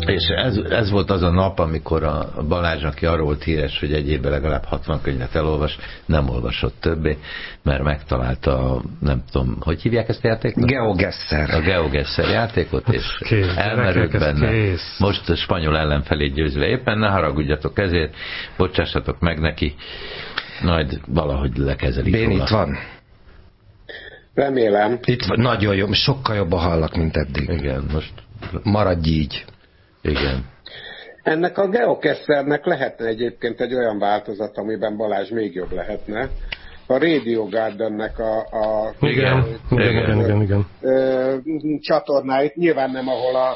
És ez volt az a nap, amikor a Balázs, aki arról volt híres, hogy egy évben legalább 60 könyvet elolvas, nem olvasott többé, mert megtalálta nem tudom, hogy hívják ezt a játékot? GeoGuessr. A GeoGuessr játékot, és elmerült benne. Most a spanyol ellenfelét győzi le. Éppen ne haragudjatok ezért, bocsássatok meg neki, majd valahogy lekezelik. Bén itt van. Remélem. Itt van, nagyon jó, sokkal jobban hallak, mint eddig. Igen, most maradj így. Igen. Ennek a GeoGuessrnek lehetne egyébként egy olyan változat, amiben Balázs még jobb lehetne. A Radio Gardennek a csatornáit, nyilván nem ahol a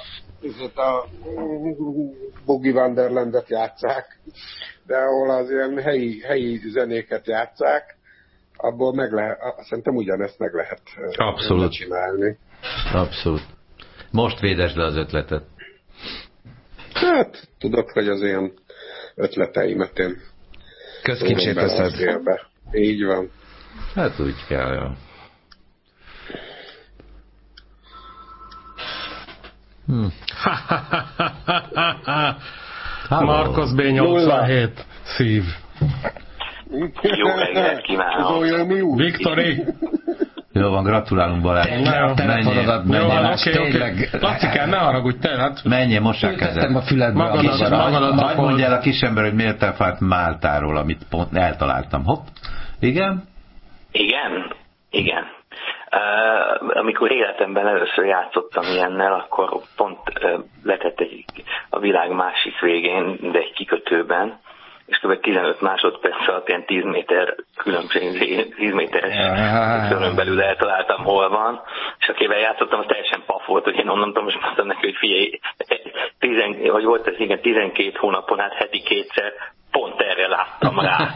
Boogie Wonderlandet játsszák, de ahol az ilyen helyi zenéket játsszák, abból meg lehet, szerintem ugyanezt meg lehet abszolút csinálni. Abszolút. Most védesd le az ötletet. Hát, tudod, hogy az ilyen ötleteimet én közkincsét teszed. Így van. Hát úgy kell, jó. Marcos B87 szív. Jó reggelt kívánok. Viktori. Jó van, gratulálunk Balázs. Lacikán, ne haragudj te, hát... Menjél, mossák kezed. a füledbe Majd mondja el a kisember, hogy miért elfált Máltáról, amit pont eltaláltam. Hopp. Igen? Igen. Amikor életemben először játszottam ilyennel, akkor pont letett a világ másik végén, de egy kikötőben, és kb. 15 másodperc alatt ilyen 10 méter különbség, 10 méteres körön belül eltaláltam, hol van, és akivel játszottam, az teljesen paf volt, hogy én onnan tudom, és mondtam neki, hogy figyelj, 12 hónapon át heti kétszer pont erre láttam rá.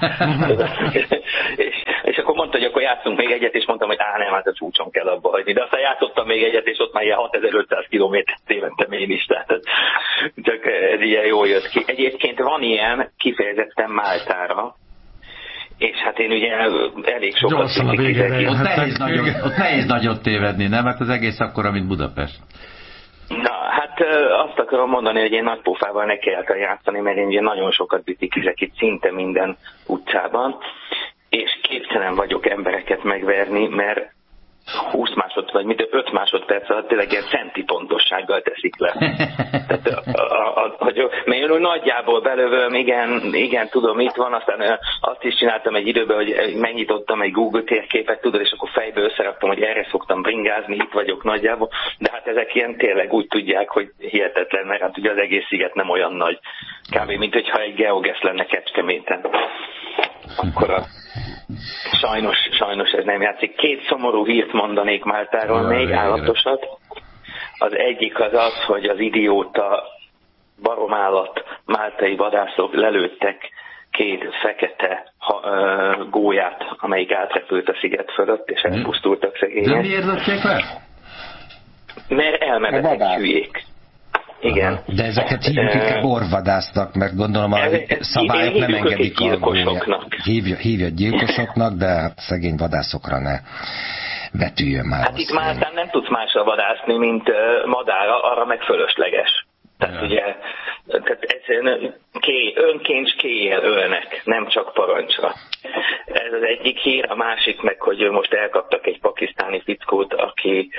és akkor mondta, hogy akkor játszunk még egyet, és mondtam, hogy nem, hát a csúcson kell abba hagyni. De aztán játszottam még egyet, és ott már ilyen 6500 kilométert tévedtem én is, tehát csak ez ilyen jól jött ki. Egyébként van ilyen, kifejezetten Máltára, és hát én ugye elég sokat ott nehéz nagyot tévedni, nem? Hát az egész akkora, mint Budapest. Na, hát azt akarom mondani, hogy én nagy pofával nekiálltam játszani, mert én ugye nagyon sokat biciklizek itt szinte minden utcában, és képtelen vagyok embereket megverni, mert 20 másodperc, vagy 5 másodperc alatt tényleg ilyen centi pontossággal teszik le. Tehát, mert én nagyjából belövöm, igen, tudom, itt van, aztán azt is csináltam egy időben, hogy megnyitottam egy Google térképet, tudod, és akkor fejbe összeraktam, hogy erre szoktam bringázni, itt vagyok nagyjából, de hát ezek ilyen tényleg úgy tudják, hogy hihetetlen, mert hát ugye az egész sziget nem olyan nagy, kb. Mint hogyha egy GeoGuess lenne Kecskeméten. Akkor sajnos ez nem játszik. 2 szomorú hírt mondanék Máltáról még, állatosat. Az egyik az, hogy az idióta baromállat máltai vadászok lelőttek 2 fekete gólyát, amelyik átrepült a sziget fölött, és elpusztultak szegények. De miért lőtték le? Mert elmebeteg hülyék. Igen. Aha. De ezeket hívjuk inkább orvadásznak, mert gondolom a szabályok nem engedik a hívja gyilkosoknak, de hát szegény vadászokra ne vetüljön már. Hát itt Máltán nem tudsz másra vadászni, mint madára, arra meg fölösleges. Tehát ugye, egyszerűen önként kéjjel ölnek, nem csak parancsra. Ez az egyik hír, a másik meg, hogy most elkaptak egy pakisztáni fickót, aki...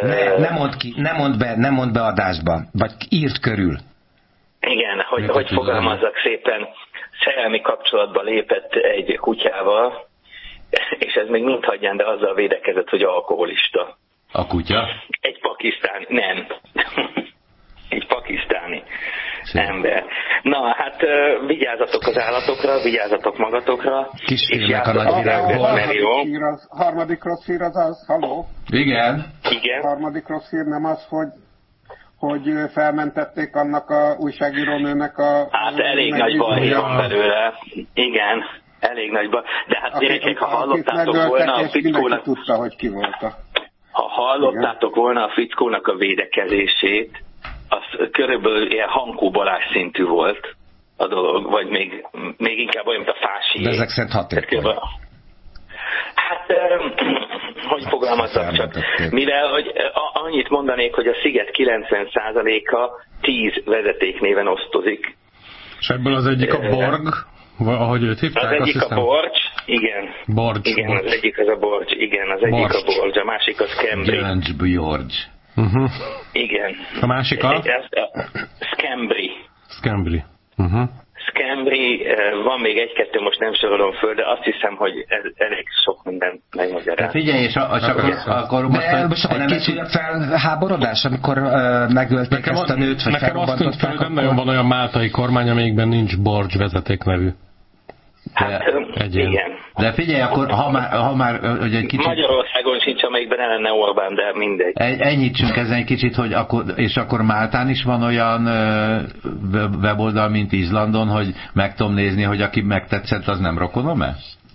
Ne mondd be adásba, vagy írt körül. Igen, hogy fogalmazzak szépen, szerelmi kapcsolatba lépett egy kutyával, és ez még mind hagyján, de azzal védekezett, hogy alkoholista. A kutya? Egy pakisztáni, nem. Egy pakisztáni ember. Na, hát vigyázzatok az állatokra, vigyázzatok magatokra. Kisfilmek a nagyvilágból. Harmadik rossz hír az, halló? Igen. A harmadik rossz hír nem az, hogy felmentették annak a újságírónőnek a... Hát elég nagy baj van belőle. Igen, elég nagy baj. De hát gyerekek, ha hallottátok volna a fickónak... tudta, hogy ki volt Ha hallottátok volna a fickónak a védekezését, az körülbelül ilyen Hankó Balázs szintű volt a dolog, vagy még inkább olyan, mint a Fásié. De ezek szerint hatékony. Hát hogy fogalmazok csak. Mivel, hogy annyit mondanék, hogy a sziget 90%-a 10 vezetéknéven osztozik. És ebből az egyik a Borg, ahogy őt hívták? Az egyik a Borcs, igen. Borcs. Igen, az egyik az a Borcs, igen, az egyik a Borcs, a másik a Scambri. George. Igen. A másik a? Scambri. Scambri. Scambri, van még egy-kettő, most nem sorolom föl, de azt hiszem, hogy ez elég sok minden megmagyaráz. Figyelj, és akkor most nem kicsit felháborodás, amikor megölték ezt a nőt, vagy nekem azt tűnt fel, hogy nem nagyon van olyan máltai kormány, amelyikben nincs Borcs vezeték nevű. Igen. De figyelj, akkor ha már hogy egy kicsit... Magyarországon sincs, amelyikben lenne Orbán, de mindegy. Ennyitsünk ezen egy kicsit, hogy akkor Máltán is van olyan weboldal, mint Izlandon, hogy meg tudom nézni, hogy aki megtetszett, az nem rokonom-e?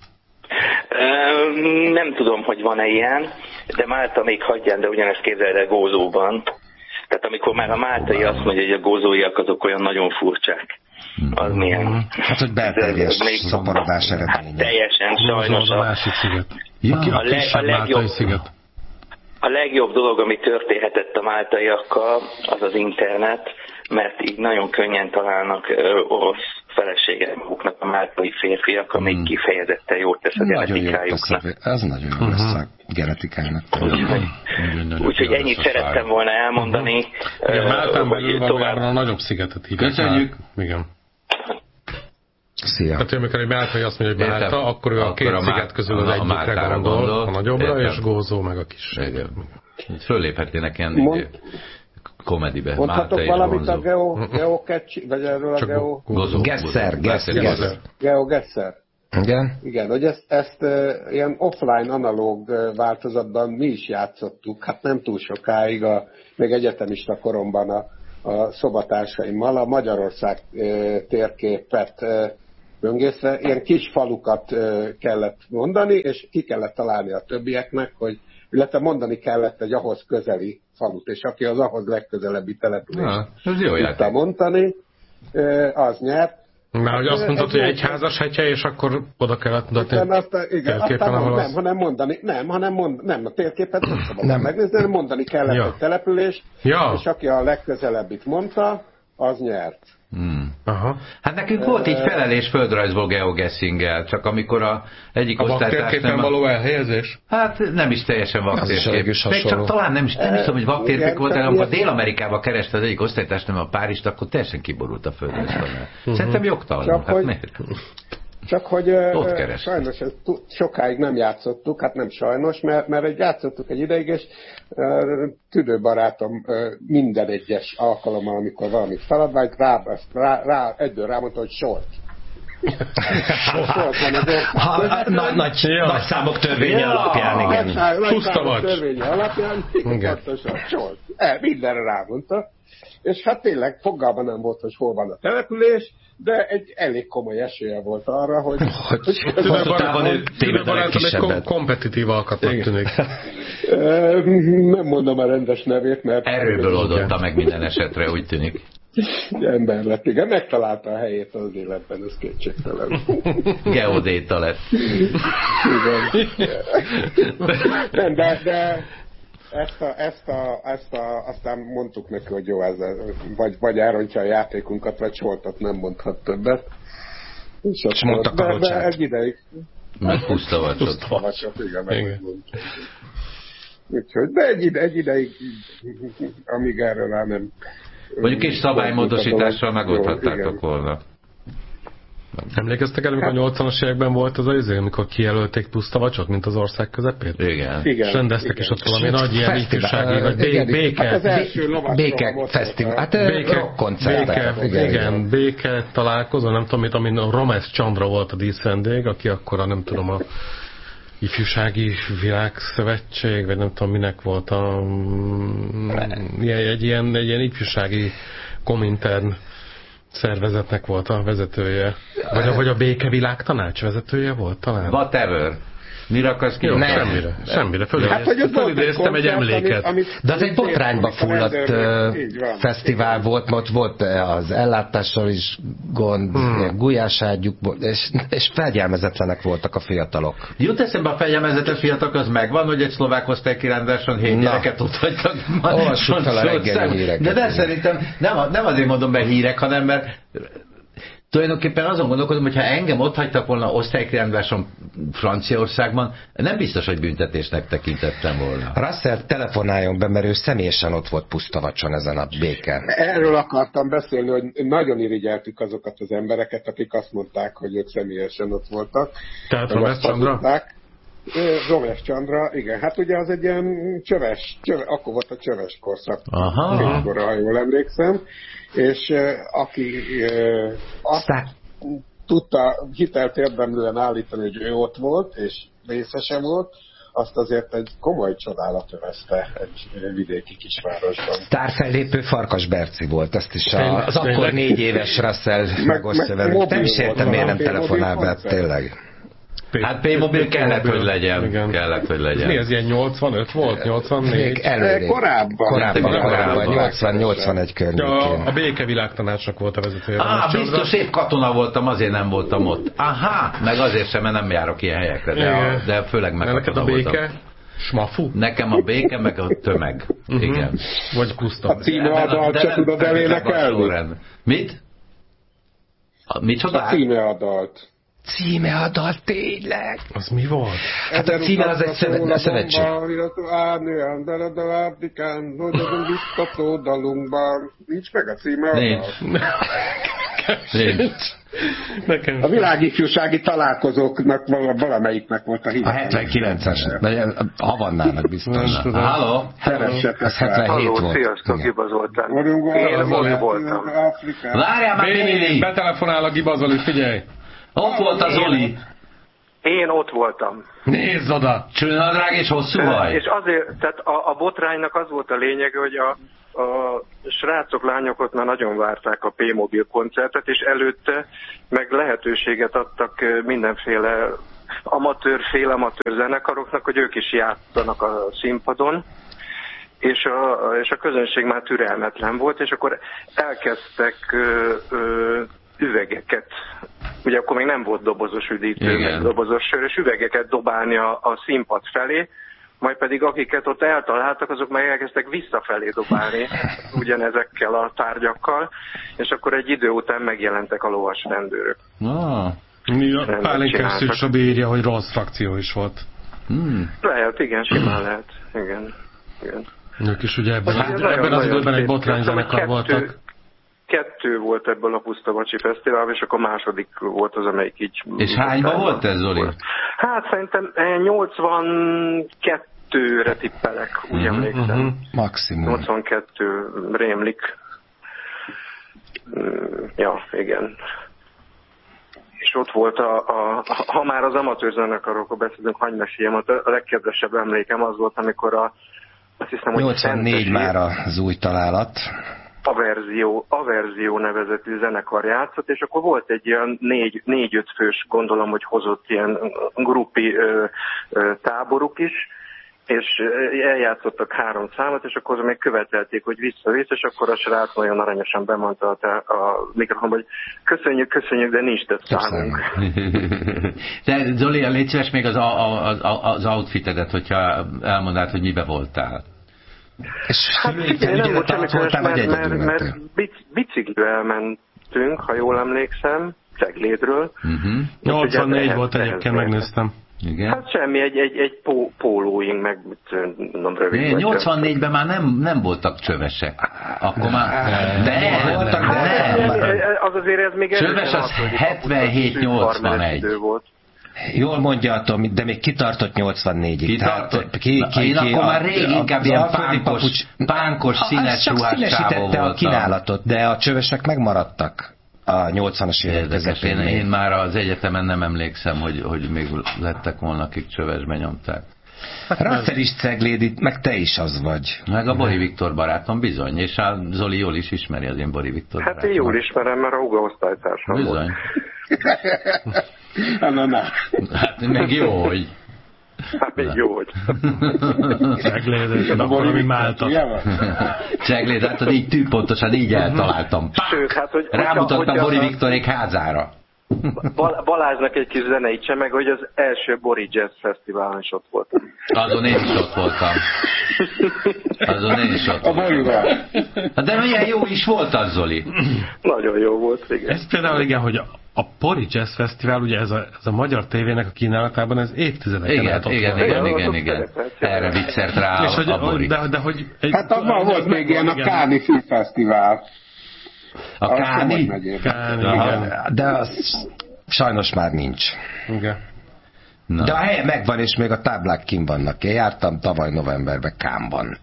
Nem tudom, hogy van-e ilyen, de Málta még hagyján, de ugyanezt képzeld el Gózóban. Tehát amikor már a máltai azt mondja, hogy a gózóiak azok olyan nagyon furcsák. Az milyen? Hát, hogy belterjes szaporodás eredménye. Hát teljesen, sajnos. A másik sziget. A legjobb dolog, ami történhetett a máltaiakkal, az az internet, mert így nagyon könnyen találnak orosz feleséget maguknak a máltai férfiak, amik kifejezetten jót tesz a genetikájuknak. Ez nagyon jó lesz a genetikának. Úgyhogy ennyit szerettem volna elmondani. Máltán belül valójában a nagyobb szigetet hívják. Köszönjük! Igen. Szia. Tehát amikor egy máltai azt mondja, hogy Málta, akkor ő a két sziget közül az egyikre gondol, a nagyobbra, és Gózó meg a kis. Fölléphetnének ilyen komedibe. Mondhatok valamit a GeoCatch, vagy erről a Gesser. GeoGesser. Igen? Igen, hogy ezt ilyen offline analóg változatban mi is játszottuk, hát nem túl sokáig, még egyetemista koromban a szobatársaimmal a Magyarország térképet böngészve, ilyen kis falukat kellett mondani, és ki kellett találni a többieknek, hogy illetve mondani kellett egy ahhoz közeli falut, és aki az ahhoz legközelebbi települést tudta mondani, az nyert. Már hogy azt mondtad, hogy egy házas hegye, és akkor oda kellett mutatni térképen, nem, a térképet nem szabad megnézni, hanem mondani kellett egy települést, és aki a legközelebbit mondta, az nyert. Aha. Hát nekünk volt így felelés földrajzból geoguessinggel, csak amikor egyik osztálytárs térképen való elhelyezés? Hát nem is teljesen vaktérkép. Még csak talán nem is tudom, hogy vaktérkép volt, de amikor Dél-Amerikában kereste az egyik osztálytárs, nem a Párizst, akkor teljesen kiborult a földrajztól. Szerintem jogtalan. Hát miért? Csak hogy sajnos ezt sokáig nem játszottuk, hát nem sajnos, mert játszottuk egy ideig, és tüdőbarátom minden egyes alkalommal, amikor valamit feladványt, egyből rámondta, hogy sort. Nagy számok törvénye alapján, igen. Puszta vagy. Törvénye alapján, pontosan, sort. Mindenre rámondta. És hát tényleg fogalma nem volt, hogy hol van a település, de egy elég komoly esélye volt arra, hogy hosszútávon ő tévedel egy kisebbet. Egy kompetitív alkatnak tűnik. Nem mondom a rendes nevét, mert... Erőből oldotta meg minden esetre, úgy tűnik. Ember lett, igen, megtalálta a helyét az életben, ez kétségtelen. Geodéta lett. Igen. Nem, de aztán mondtuk neki, hogy jó, vagy elrontja a játékunkat, vagy soltat nem mondhat többet. És mondta karocsát. De egy ideig. Meg puszta vacsot. Igen. Úgyhogy, de egy ideig, amíg erről már nem... Mondjuk kis szabálymódosítással megoldhattátok volna. Emlékeztek el, amikor a 80-as években volt az az amikor kijelölték puszta vacsot, mint az ország közepét? Igen. És rendeztek is ott valami nagy ilyen ifjúsági, vagy béke fesztivál. Hát rockkoncertek. Igen, béke találkozó, nem tudom, amin a Romes Csandra volt a díszvendég, aki akkora, nem tudom, a ifjúsági világszövetség, vagy nem tudom, minek volt egy ilyen ifjúsági Komintern szervezetnek volt a vezetője. Vagy a Békevilág tanács vezetője volt talán? Whatever. Mire akarsz ki? Semmire. Fölidéztem egy emléket. De az egy botrányba fulladt fesztivál volt, volt az ellátással is gond, gulyáságyuk, és fegyelmezetlenek voltak a fiatalok. Jut eszembe a fegyelmezetlen fiatalok, az megvan, hogy egy szlovák osztálykiránduláson 7 gyereket ott hagytak. Olvassuk fel a reggeli híreket. De szerintem nem azért mondom be hírek, hanem mert tulajdonképpen azon gondolkodom, hogy ha engem ott hagytak volna osztálykiránduláson Franciaországban, nem biztos, hogy büntetésnek tekintettem volna. Russell telefonáljon be, mert ő személyesen ott volt Pusztavacson ezen a béken. Erről akartam beszélni, hogy nagyon irigyeltük azokat az embereket, akik azt mondták, hogy ők személyesen ott voltak. Tehát Romes Csandra? Romes Csandra, igen. Hát ugye az egy ilyen csöves, akkor volt a csöves korszak. Aha. Ha jól emlékszem. És aki azt tudta hitelt érdemlően állítani, hogy ő ott volt, és részese volt, azt azért egy komoly csodálat övezte egy vidéki kisvárosban. Sztárfellépő Farkas Berci volt, ezt is az akkor 4 éves Russell megosztja velünk. Nem is értem, miért nem telefonál be, tényleg. Hát P-mobil kellett, hogy legyen. Igen. Kellett, hogy legyen. Mi az ilyen 85 volt? 84? Korábban. 80-81 környékén. A békevilágtanácsnak volt a vezetője. Biztos épp katona voltam, azért nem voltam ott. Meg azért sem, mert nem járok ilyen helyekre, de főleg meg katona voltam. Neked a béke? Smafu? Nekem a béke, meg a tömeg. Igen. Vagy Gusztav. A címe a dalt se tudod elénekelni? Mit? Micsoda? A címe a dalt. Címe a dal, tényleg? Az mi volt? Hát a címe az egy szövetség. Nincs meg a címe a dal? Nincs. A világifjúsági találkozóknak valamelyiknek volt a hív. A 79-es. Havannának biztos. Halló? Az 77 volt. Sziasztok, Giba Zoltán. Én voltam. Várjál már, Béli! Betelefonál a Giba Zoli, figyelj! Ott volt a Zoli. Én ott voltam. Nézd oda! Csőnadrág és hosszú vaj. És azért, tehát a botránynak az volt a lényege, hogy a srácok, lányok ott már nagyon várták a P-mobil koncertet, és előtte meg lehetőséget adtak mindenféle félamatőr zenekaroknak, hogy ők is játszanak a színpadon. És a közönség már türelmetlen volt, és akkor elkezdtek üvegeket, ugye akkor még nem volt dobozos üdítő, meg dobozos sör, és üvegeket dobálni a színpad felé, majd pedig akiket ott eltaláltak, azok meg elkezdtek visszafelé dobálni ugyanezekkel a tárgyakkal, és akkor egy idő után megjelentek a lovas rendőrök. Pálinkás szűrsa bírja, hogy rossz frakció is volt. Lehet, igen, simán lehet. Igen. Ők is ugye ebben az időben egy botrányzenekar voltak. 2 volt ebből a Pusztavacsi Fesztivál, és akkor a második volt az, amelyik így... És hányban volt ez, Zoli? Hát szerintem 82-re tippelek, úgy emlékszem. Maximum. 82 rémlik. Ja, igen. És ott volt ha már az amatőr zenekarokról beszélünk, hagyj meséljem, a legkedvesebb emlékem az volt, amikor azt hiszem, hogy 84 már az új találat. Averzió nevezetű zenekar játszott, és akkor volt egy ilyen 4-5 fős, gondolom, hogy hozott ilyen grupi táboruk is, és eljátszottak 3 számot, és akkor még követelték, hogy vissza-vissza, és akkor a srác nagyon aranyosan bemondta a mikrofonba, hogy köszönjük, de nincs több számunk. De Zoli, légy szíves még az outfitedet, hogyha elmondád, hogy mibe voltál. És hát figyelj, nem volt semmi mert biciklivel mentünk, ha jól emlékszem, Ceglédről. 84 volt egyébként, megnéztem. Igen. Hát semmi, egy pólóink, meg rövid. 84-ben már nem voltak csövesek. Akkor már... Az azért ez még... Csöves az 77-81. volt. Jól mondja, de még kitartott 84-ig. Én akkor már rég inkább ilyen pánkos színes ruhás csávó voltam. A kínálatot, de a csövesek megmaradtak a 80-as évek közepén. Én már az egyetemen nem emlékszem, hogy még lettek volna, akik csövesbe nyomták. Russell is Ceglédi, meg te is az vagy. Meg a Bori Viktor barátom, bizony, és a Zoli jól is ismeri az én Bori Viktor barátom. Hát én jól ismerem, mert a húga osztálytársam bizony. volt. Hát meg jó, hogy... Hát még jó, hogy. Csegléd, akkor ami Málta. Csegléd, hát így tűpontosan így eltaláltam. Sőt, hát, hogy rámutattam Bori Viktorék házára. Balázsnak egy kis zeneit sem, meg hogy az első Bori Jazz Fesztiválon is ott voltam. Azon én is ott voltam. De milyen jó is volt az, Zoli. Nagyon jó volt, igen. Ez például igen, hogy a Bori Jazz Fesztivál, ugye ez a magyar tévének a kínálatában, ez évtizedeken át ott van. Igen. Erre viccert rá a Bori. Hát abban volt még ilyen a Káni Filmfesztivál. A Káni? Igen. De az sajnos már nincs. Igen. Na. De a helye megvan, és még a táblák kint vannak. Én jártam tavaly novemberben Cannes-ban.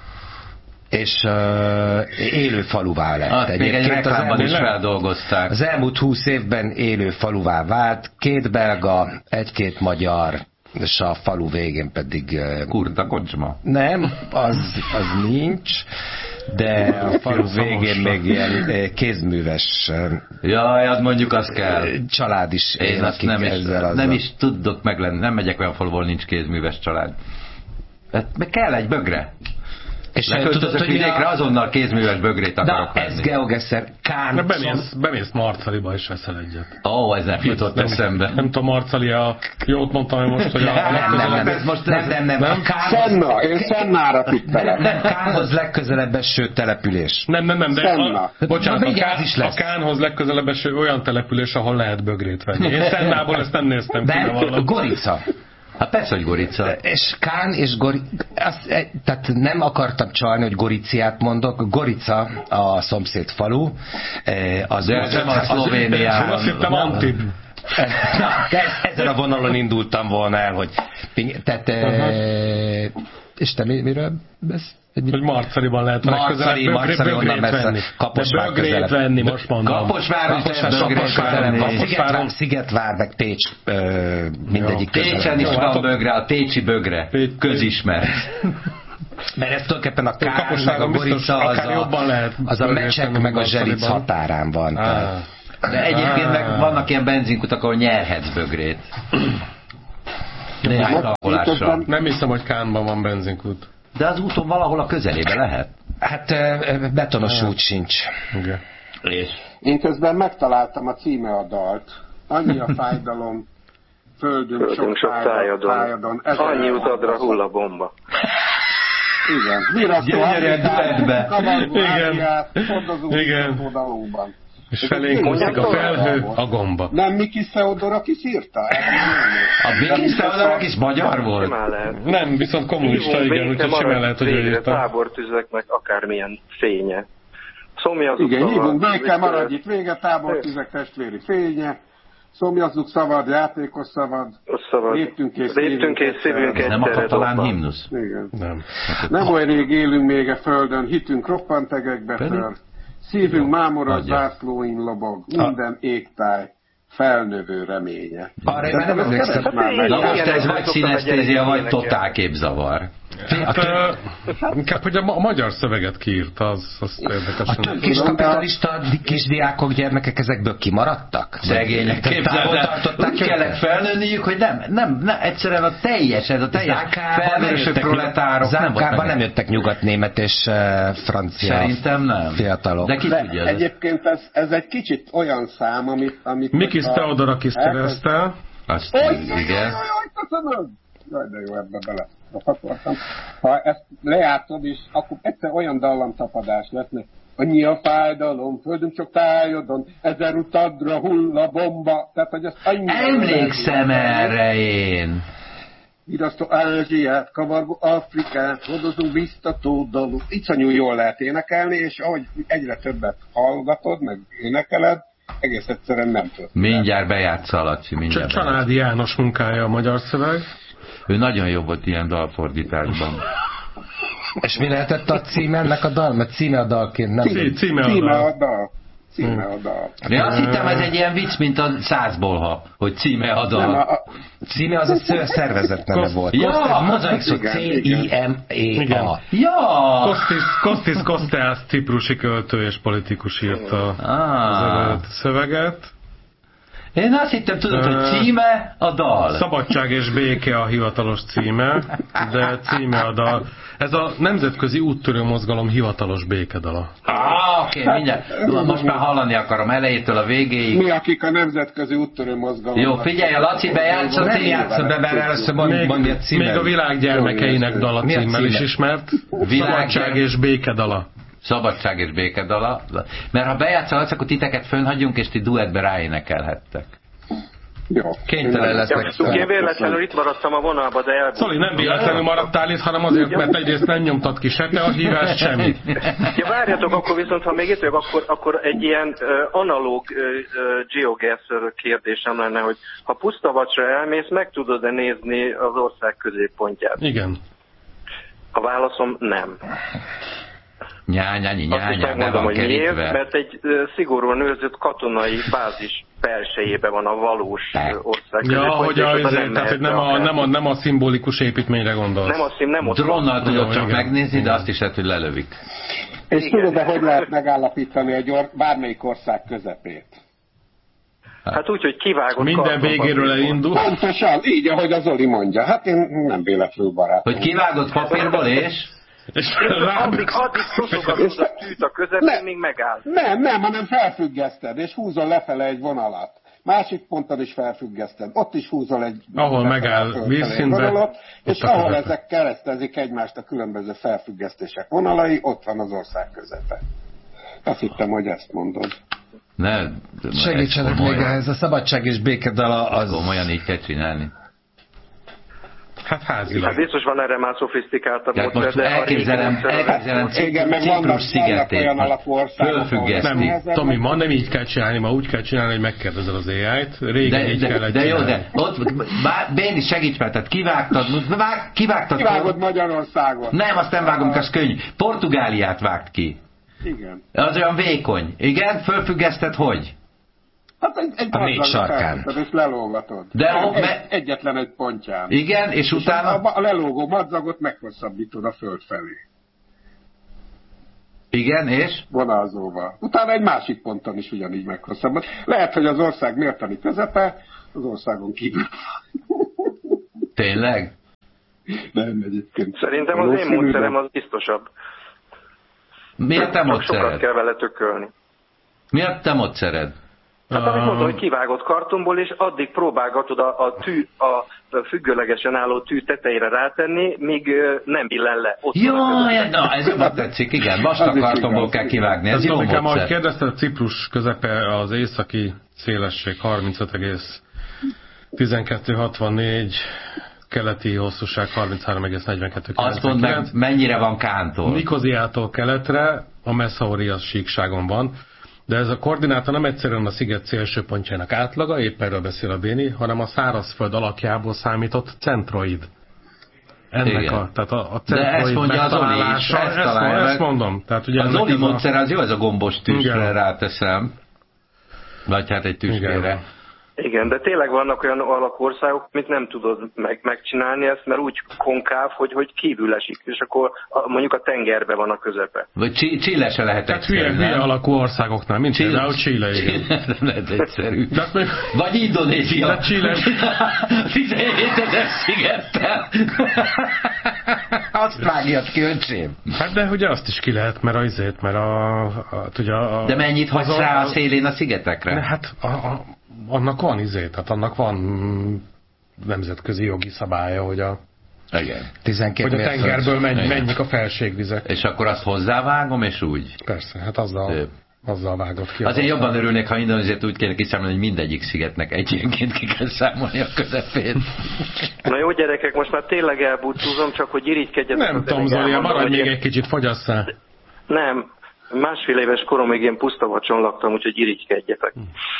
És élő faluvá lett. Még egy reklámban is feldolgozták. Az elmúlt 20 évben élő faluvá vált, 2 belga, 1-2 magyar, és a falu végén pedig... Kurta kocsma. Nem, az nincs. De a falu végén még ilyen kézműves... Jaj, az mondjuk az kell. Család is él, én azt nem is tudok meglenni. Nem megyek olyan faluból, nincs kézműves család. Hát meg kell egy bögre. És leköltözök vidékre, azonnal kézműves bögrét akarok venni. Ez GeoGesser Kán. Bemész Marcaliba és veszel egyet. Ó, ez nem jutott eszembe. Nem tudom, Marcali, jót mondtam most, hogy Nem. Senna, én Sennára tippelek. Nem, Kánhoz legközelebb eső település. Nem, de bocsánat, a Kánhoz legközelebb eső olyan település, ahol lehet bögrét venni. Én Sennából ezt nem néztem ki. De Gorica. Hát persze, hogy Gorica. És Kán és tehát nem akartam csalni, hogy Goriciát mondok. Gorica a szomszéd falu. Az nem a Szlovéniában. Azt hittem Antib. Ezen a vonalon indultam volna el, hogy... Tehát... És te miről beszélsz? Hogy Marcaliban lehet Marcali onnan messze. Kaposvár közelebb. venni, most mondom. Kaposvár Szigetvár, meg Pécs, mindegyik közelebb. Pécsen is van bögre, a pécsi bögre. Közismert. Mert ez tulajdonképpen a Kán, meg a Gorica, az a Mecsek, meg a Zseric határán van. De egyébként meg vannak ilyen benzinkutak, ahol nyerhetsz bögrét. Néhány tankolással. Nem hiszem, hogy Kánban van benzinkút. De az úton valahol a közelébe lehet? Hát betonos út sincs. Okay. Én közben megtaláltam a címe a dalt. Annyi a fájdalom, földünk sok tájadon. Annyi utadra hull a bomba. Igen. Virasztó duettbe. Kavargó áriát, hordozó dalokban. És felénk mozzik a felhő, a gomba. Nem Mikis Theodorakis írta? A Mikis Theodorakis magyar volt? Nem, viszont kommunista, igen, úgyhogy simán lehet, hogy ő írta. Tábortüzeknek akármilyen fénye. Igen, hívunk, béke, maradj itt, vége, tábortüzek testvéri fénye. Szomjazzuk szabad, játékos szabad. Léptünk és szívünk egy nem a katalán himnusz? Igen. Nem olyan rég élünk még a földön, hitünk roppant egekbe tör. Szívünk mámora zászlóin lobog, minden égtáj felnövő reménye. Arra nem emlékszem. Na most ez vagy szinesztézia, vagy totál képzavar. Inkább, hogy a magyar szöveget kiírta, az érdekes. A tőkés kapitalista kisdiákok, gyermekek ezekből kimaradtak? Szegények. Úgy kellett felnőniük, hogy nem, egyszerűen a teljes felvérősök proletárok Zánkában nem jöttek nyugatnémet és francia. Szerintem nem. Fiatalok. De ki tudja? Egyébként ez egy kicsit olyan szám, amit Mikis Theodorakis szerezte. Azt igen. Köszönöm! Jaj, de jó, ebbe bele. Ha ezt lejátszod is, akkor egyszer olyan dallamtapadás lesz, mert annyi a fájdalom, földünk csak tájodon, 1000 utadra hull a bomba. Tehát, hogy emlékszem erre én. Virasztó Ázsiát, kavargó Afrikát, hordozunk biztató dalú. Iszonyú jól lehet énekelni, és ahogy egyre többet hallgatod, meg énekeled, egész egyszerűen nem tudod. Mindjárt bejátsza, Laci, mindjárt. Csanádi János munkája a magyar szöveg. Ő nagyon jó volt ilyen dalfordításban. És mi lehetett a címe ennek a dal? Mert címe a dalként nem... Címe a dal. De azt hittem, ez egy ilyen vicc, mint a 100-ból, hogy címe a dal. Címe az a szervezet neve volt. Ja, mozaik szó C-I-M-E-A. Ja! Kostis Kostász, ciprusi költő és politikus írta az szöveget. Én azt hittem, tudod, hogy címe a dal. Szabadság és béke a hivatalos címe, de címe a dal. Ez a Nemzetközi Úttörő Mozgalom hivatalos békedala. Oké, mindjárt. Most már hallani akarom elejétől a végéig. Mi, akik a Nemzetközi Úttörő Mozgalom. Jó, figyelj, a Laci bejátszott. Nem játszod be, mert először mondja a címet. Még a világ gyermekeinek dala címmel is ismert. Szabadság és békedala. Szabadság és békedala. Mert ha bejátszol, akkor titeket fönnhagyjunk, és ti duettbe ráénekelhettek. Jó. Kénytelen leszek. Én véletlenül itt maradtam a vonalba, de elbújtam. Szóval nem véletlenül maradtál itt, hanem azért, mert egyrészt nem nyomtad ki se te a hívást, semmit. Ja, várjatok, akkor viszont, ha még itt vagyok, akkor egy ilyen analóg GeoGuessr kérdésem lenne, hogy ha Pusztavacsra elmész, meg tudod-e nézni az ország középpontját? Igen. A válaszom nem. Nyányányi, Azt is megmondom, hogy miért, mert egy szigorúan őrzött katonai bázis belsejében van a valós ország. Ja, hogy nem a szimbolikus építményre gondolsz. Nem ott. Drónnal tudod csak megnézni, de azt is lehet, hogy lelövik. És tudod, de hogy lehet megállapítani egy bármelyik ország közepét? Hát úgy, hogy kivágott. Minden végéről elindul. Pontosan, így, ahogy az Zoli mondja. Hát én nem véletlenül barátom. Hogy kivágott papírból és addig szosogatod a tűt a közepén, még megáll. Nem, hanem felfüggeszted, és húzol lefele egy vonalat. Másik ponton is felfüggeszted. Ott is húzol egy... Ahol megáll vízszintbe. És ahol ezek keresztezik egymást a különböző felfüggesztések vonalai, ott van az ország közepe. Azt hittem, hogy ezt mondod. Segítsenek még ehhez, a szabadság és békedala az... Komolyan így kell csinálni. Hát házilag. Hát biztos van erre már szofisztikáltabb módszer, most elképzelem Ciprus szigetét. Fölfüggesztik. Tomi, ma nem így kell csinálni, ma úgy kell csinálni, hogy megkérdezel az AI-t. Régen így kellett csinálni. De jó, de ott Béni segíts meg, tehát kivágod Magyarországot. Nem, azt nem vágom, az könnyű. Portugáliát vágt ki. Igen. Az olyan vékony. Igen, fölfüggeszted hogy? Hát egy négy sarkán. És lelógatod. De egyetlen egy pontján. Igen, és utána... A lelógó madzagot meghosszabbítod a föld felé. Igen, és? Vonalzóval. Utána egy másik ponton is ugyanígy meghosszabbít. Lehet, hogy az ország mértani közepe, az országon kívül. Tényleg? Nem, egyébként. Szerintem az én módszerem az biztosabb. Miért te módszered? Sokat kell vele tökölni. Miért te módszered? Hát amit mondta, hogy kivágott kartonból, és addig próbálgatod a függőlegesen álló tű tetejére rátenni, míg nem billen le. Jaj, na ez jobban tetszik, igen, vastag kartonból kell kivágni, ez jó módszer. Ahogy kérdezted, Ciprus közepe az északi szélesség 35,1264, keleti hosszúság 33,42. Azt mondd meg, mennyire van Kántól? Nikoziától keletre, a Messaurias síkságon van. De ez a koordináta nem egyszerűen a sziget szélső pontjának átlaga, épp erről beszél a Béni, hanem a szárazföld alakjából számított centroid. Ennek tehát a centroid megtalálása. Ezt mondom. Tehát ugye az Zoli módszer az jó, ez a gombos tűzre ráteszem. Vagy hát egy tüskére. Igen, de tényleg vannak olyan alakországok, amit nem tudod megcsinálni ezt, mert úgy konkáv, hogy kívül esik, és akkor mondjuk a tengerbe van a közepe. Vagy Chile se lehet egyszerű, tehát hülye alakú országoknál, mint például Chile, igen. Nem lehet egyszerű. Vagy Indonézia. 17 000 szigettel. Azt vágjad ki, öcsém. Hát de ugye azt is ki lehet, mert de mennyit hagysz rá a szélén a szigetekre? Hát annak van tehát annak van nemzetközi jogi szabálya, hogy a 12 hogy a tengerből menjek a felségvizek. És akkor azt hozzávágom, és úgy? Persze, hát azzal vágott ki. Azért jobban örülnék, ha Indonéziát úgy kéne kiszámolni, hogy mindegyik szigetnek egyenként ki kell számolni a közepét. Na jó gyerekek, most már tényleg elbúcsúzom, csak hogy irigykedjetek. Nem tudom, Zoli, maradj még egy kicsit, fogyasszál. Nem. Másfél éves koromig én Pusztavacson laktam, úgyhogy irigykedjetek.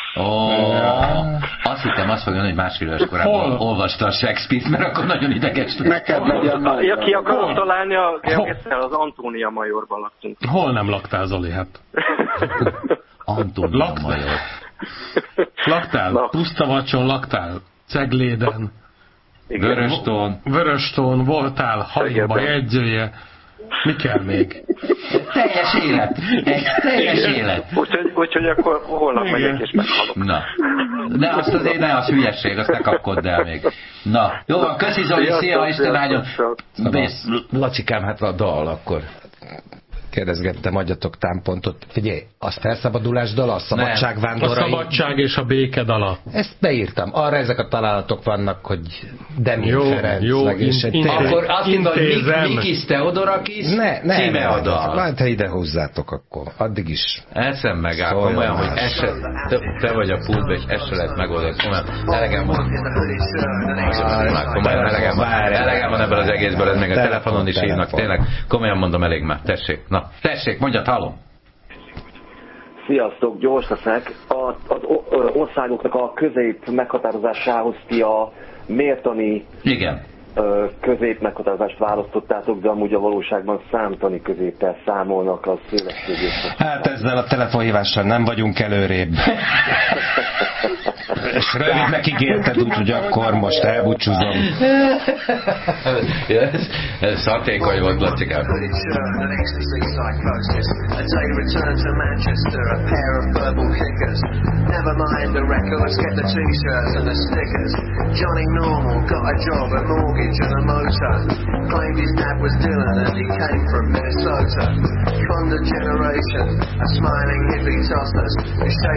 Azt hittem, azt fogja, hogy másfél éves korában olvasta a Shakespeare-t, mert akkor nagyon ideges. Neked legyen ja, ki akarom találni az Antónia Majorban laktunk. Hol nem laktál, Zoli, hát? Antónia Major. Laktál? Pusztavacson laktál? Cegléden? Vöröstón. Vöröstón voltál, Halimba jegyzője. Mi kell még? Teljes élet. Egy teljes élet. Úgyhogy akkor holnap megyek és meghalok. Na. De azt azért ne, az hülyesség, azt ne kapkodd el még. Na, jó van, köszi Zoli, szia, Isten áldjon. Lacikám, hát a dal akkor. Kérdezgettem, adjatok támpontot. Figyelj, a felszabadulás dala, a szabadságvándorai. A szabadság és a béke dala. Ezt beírtam. Arra ezek a találatok vannak, hogy Demi Ferenc. Jó, akkor azt mondod, hogy Mikis Theodorakis címe a dal. Majd ha ide hozzátok, akkor addig is. Eszem megáll, komolyan, hogy te vagy a pultba, és ezt se lehet megoldani. Komolyan, elegem van. Komolyan, elegem van ebből az egészből, ez még a telefonon is hívnak, tényleg. Komolyan mondom, elég már, tessék. Na, tessék, mondjad, hallom. Sziasztok, gyors leszek. Az országoknak a közép meghatározásához ti a mértani közép meghatározást választottátok, de amúgy a valóságban számtani középpel számolnak a szélességét. Hát ezzel a telefonhívással nem vagyunk előrébb. És rövidnek ígérted, úgyhogy akkor most elbúcsúzom. Ez hatékony volt, Lacikám. Never mind the records, get the t-shirts and the stickers. Johnny Normal got a job, a mortgage and a motor. Claimed his dad was Dylan and he came from Minnesota. From the generation, a smiling hippie tossers who